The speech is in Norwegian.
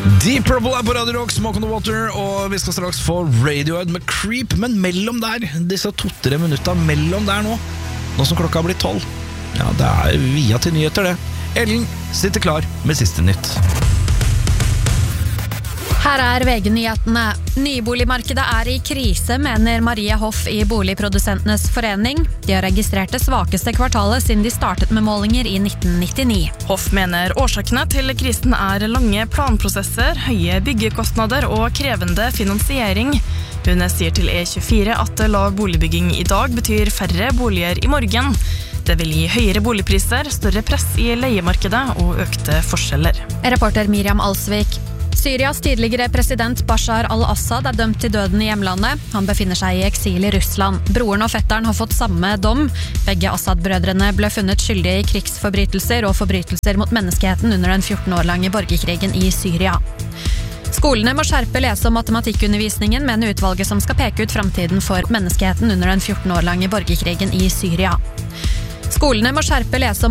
Deep Purple på Radio Rock, Smoke on the Water, og vi skal straks få Radiohead med Creep, men mellom der, disse 2-3 minutter mellom der nå som klokka har blitt 12, ja, det er via til nyheter det. Ellen sitter klar med siste nytt. Her er VG-nyhetene. Nyboligmarkedet er i krise, mener Marie Hoff i Boligprodusentenes forening. De har registrert det svakeste kvartalet siden de startet med målinger i 1999. Hoff mener årsakene til krisen er lange planprosesser, høye byggekostnader og krevende finansiering. Hun sier til E24 at lav boligbygging i dag betyr færre boliger i morgen. Det vil gi høyere boligpriser, større press i leiemarkedet og økte forskjeller. Reporter Miriam Alsvik. Syrias tidligere president Bashar al-Assad er dømt til døden i hjemlandet. Han befinner seg i eksil i Russland. Broren og fetteren har fått samme dom. Begge Assad-brødrene ble funnet skyldige i krigsforbrytelser og forbrytelser mot menneskeheten under den 14 år lange borgerkrigen i Syria. Skolene må skjerpe lese- og matematikkundervisningen, mener utvalget som skal peke ut fremtiden for menneskeheten under den 14 år lange borgerkrigen i Syria. Skolene må skjerpe lese- og